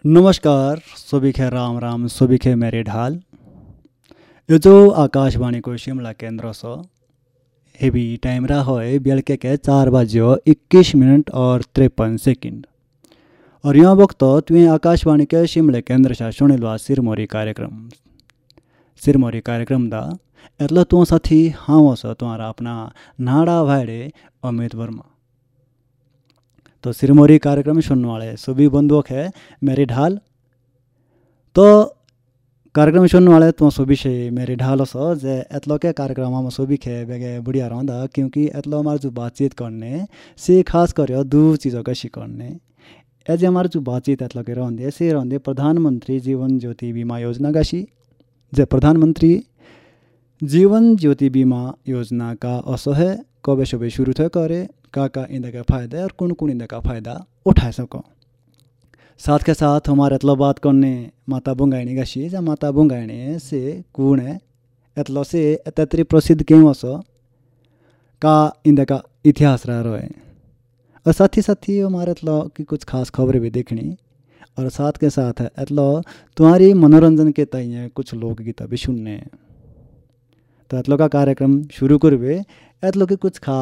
नमस्कार, सभी खे राम राम, सभी खे मेरे ढाल। ये जो आकाशवाणी को शिमला केंद्र से ये भी टाइम रहा है बेलके के 4 बजे 21 मिनट और 53 सेकंड। और यहाँ वक्त तुम्हें आकाशवाणी के शिमला केंद्र से सुने लो सिरमोरी कार्यक्रम दा एतला तो साथी हाँ सा तुम्हारा अपना नाड़ा भाड़े अमित वर्मा। तो सिरमोरी कार्यक्रम सुनने वाले सभी बंधुओं है मेरी ढाल। तो कार्यक्रम सुनने वाले तो सभी से मेरी ढाल सो जे एतलो के कार्यक्रम में सभी खे बेगे बढ़िया रहा क्योंकि एतलो हमारे जो बातचीत करने से खास कर दो चीज़ों का करने एज हमारे जो बातचीत एतलो के रहा से रहा प्रधानमंत्री जीवन ज्योति बीमा योजना का सी जे प्रधानमंत्री जीवन ज्योति बीमा योजना का असो है कबे सुबह शुरू थे करे का इंदा का फ़ायदा और कौन इंदा का फ़ायदा उठा सको। साथ के साथ हमारे एतलो बात करने माता बुंगाइनी का शी माता बुंगाइनी से कौन है एतलो से एतरी प्रसिद्ध क्यों असो का इंदा का इतिहास रहा है। और साथ ही हमारे एतलो की कुछ खास खबरें भी देखनी और साथ के साथ एतलो तुम्हारी मनोरंजन के तय कुछ लोकगीत भी सुनने। तो एतलो का कार्यक्रम शुरू करवे एतलो के कुछ खास